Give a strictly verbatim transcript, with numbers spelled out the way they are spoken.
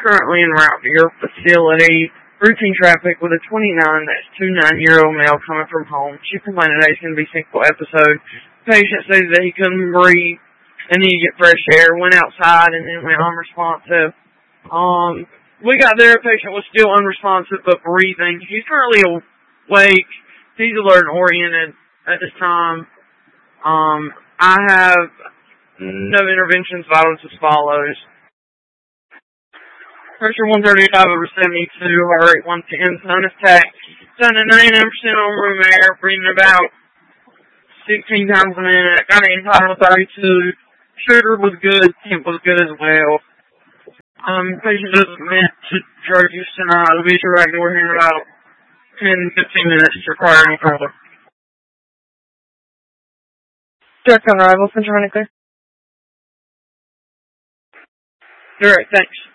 currently en route to your facility. Routine traffic with a twenty-nine, that's two nine-year-old male coming from home. She complained that it's going to be a single episode. Patient said that he couldn't breathe and needed to get fresh air. Went outside and then went unresponsive. Um, we got there. Patient was still unresponsive but breathing. He's currently awake. He's alert and oriented at this time. Um, I have no interventions. Vitals as follows. Pressure one thirty-five over seventy-two, heart rate one ten, sinus tach, sun at ninety-nine percent on room air, breathing about sixteen times a minute, got an internal thirty-two, sugar was good, temp was good as well. Um, patient doesn't admit to drug use tonight. I'll be sure back door here in about ten to fifteen minutes to require any further. Direct on arrival, Central Honey Clear. Direct, thanks.